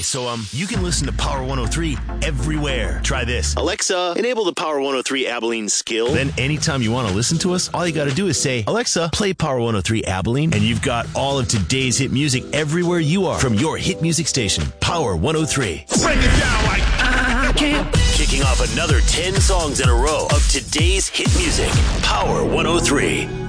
so you can listen to Power 103 everywhere. Try this. Alexa, enable the Power 103 Abilene skill. Then anytime you want to listen to us, all you got to do is say, Alexa, play Power 103 Abilene, and you've got all of today's hit music everywhere you are from your hit music station, Power 103. Bring it down like I can't. Kicking off another 10 songs in a row of today's hit music, Power 103.